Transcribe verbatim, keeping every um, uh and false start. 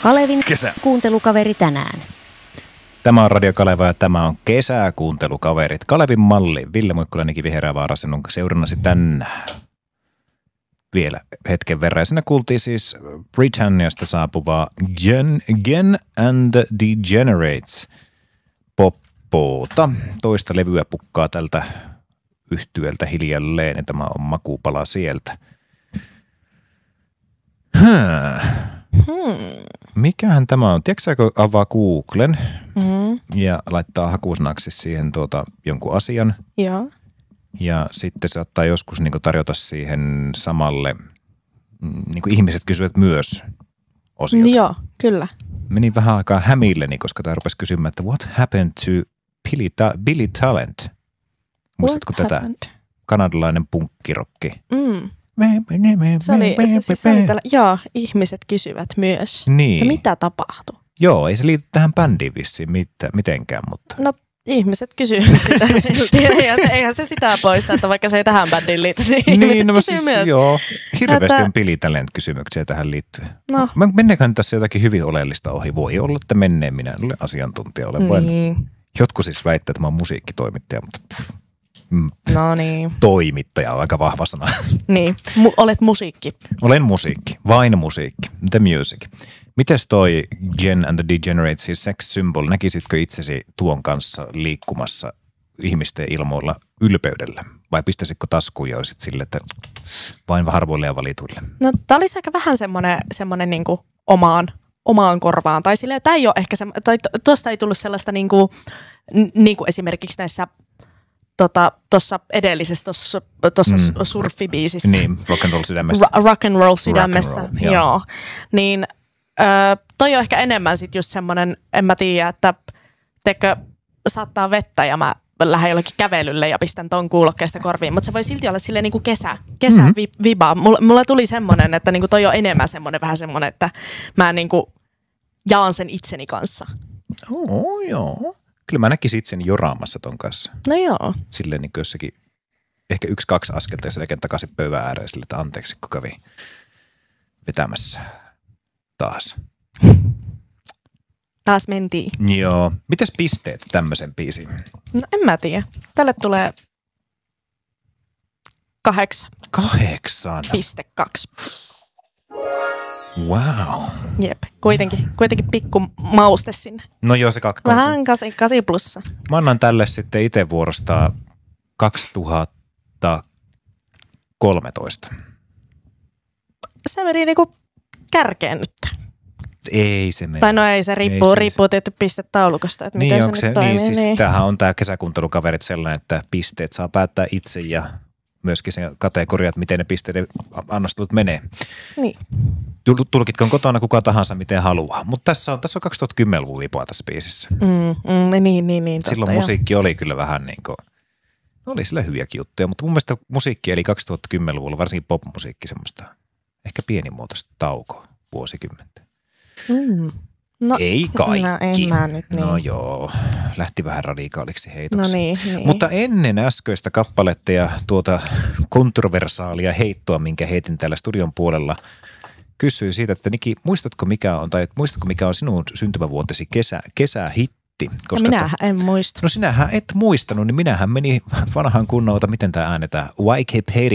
Kalevin Kesä. kuuntelukaveri tänään. Tämä on Radio Kaleva ja tämä on kesäkuuntelukaverit. Kalevin malli, Ville Muikkulan, Niki Viheravaara, sinun seurannasi tänään. Vielä hetken verran. Siinä kuultiin siis Britanniasta saapuvaa Gen, Gen and the Degenerates poppoota. Toista levyä pukkaa tältä yhtyöltä hiljalleen ja tämä on makuupala sieltä. Hmm. Hmm. Mikähän tämä on? Tiedätkö kun avaa Googlen Mm-hmm. ja laittaa hakusanaksi siihen tuota jonkun asian. Joo. Ja sitten se ottaa joskus niin kuin tarjota siihen samalle, niin kuin ihmiset kysyvät myös osiot. Joo, kyllä. Meni vähän aikaa hämilleni, koska tämä rupesi kysymään, että what happened to Billy, Ta- Billy Talent? Muistatko What tätä? happened? Kanadalainen punkkirokki. Mm. Se oli, se, siis se oli tällä, joo, ihmiset kysyvät myös. Niin. Ja mitä tapahtui? Joo, ei se liity tähän bändiin vissiin mit, mitenkään, mutta... No, ihmiset kysyvät sitä silti. Ja se, eihän se sitä poista, että vaikka se ei tähän bändiin liity, niin, niin ihmiset no, kysyy siis, myös. Joo, hirveästi Että... on Billy Talent-kysymyksiä tähän liittyen. No. Menneekään tässä jotakin hyvin oleellista ohi? Voi olla, että menneen minä en ole asiantuntija. Olen vain... Niin. Jotkut siis väittää, että mä oon musiikkitoimittaja, mutta pff, mm, No niin. toimittaja on aika vahva sana. Niin, Mu- olet musiikki. Olen musiikki, vain musiikki, the music. Mites toi Gen and the Degenerates, siis sex symbol, näkisitkö itsesi tuon kanssa liikkumassa ihmisten ilmoilla ylpeydellä? Vai pistäisitkö taskuun ja olisit sille, että vain harvoille ja valituille? No tää olisi aika vähän semmoinen, semmoinen niinku omaan, omaan korvaan. Tai silleen, tää ei ole ehkä semmoinen, tai tuosta ei tullut sellaista niinku, niin kuin esimerkiksi näissä tuossa tota, edellisessä tuossa mm. surfibiisissä. Niin, rock and roll sydämessä. Ra- rock and roll sydämessä, rock and roll, joo. joo. Niin ö, toi on ehkä enemmän sit just semmoinen, en mä tiedä, että tekö saattaa vettä ja mä lähden jollekin kävelylle ja pistän ton kuulokkeesta korviin, mutta se voi silti olla silleen niinku kesä, kesä mm-hmm. viba. Mulla, mulla tuli semmoinen, että niinku toi on enemmän semmoinen, vähän semmoinen, että mä niinku jaan sen itseni kanssa. Oh, joo. Kyllä mä näkisin itseni joraamassa ton kanssa. No joo. Silleen niin kuin jossakin, ehkä yksi, kaksi askelta ja selkeän takaisin pöydän ääreen sille, että anteeksi, kun kävi vetämässä taas. Taas mentiin. Joo. Mites pisteet tämmöisen biisin? No en mä tiedä. Tälle tulee kahdeksan. Kahdeksan. Piste kaksi. Wow. Jep. Kuitenkin, kuitenkin pikku mauste sinne. No joo, se kakkonen. Vähän kasi, kasi plussa. Mä annan tälle sitten itse vuorosta kaksituhattakolmetoista. Se meni niinku kärkeen nyt. Ei se mene. Tai no ei, se riippuu, ei se, riippuu tietty pistetaulukosta, että niin, miten onko se, se nyt toimii. Niin, siis niin. tämähän on tämä kesäkuuntelukaverit sellainen, että pisteet saa päättää itse ja myöskin se kategoriat, miten ne pisteiden annostelut menee. Niin. Tulkitkoon kotona kuka tahansa miten haluaa. Mutta tässä on, tässä on kaksituhattakymmenluvun vipua tässä biisissä. Mm, mm, niin, niin, niin. Silloin totta, musiikki jo. oli kyllä vähän niin kuin, oli sillä hyviäkin juttuja, mutta mun mielestä musiikki eli kaksituhattakymmenluvulla, varsinkin popmusiikki semmoista ehkä pienimuotoista taukoa vuosikymmentä. Mm. No, ei kaikki. No en mä nyt niin. No joo, lähti vähän radikaaliksi heitoksi. No niin, niin. Mutta ennen äskeistä kappaletta ja tuota kontroversaalia heittoa, minkä heitin täällä studion puolella, kysyin siitä, että Niki, muistatko mikä on, tai muistatko mikä on sinun syntymävuotesi kesä, kesähitti? Koska minähän to... en muista. No sinähän et muistanut, niin minähän meni vanhan kunnolta, miten tämä äänetään, Wikipedia.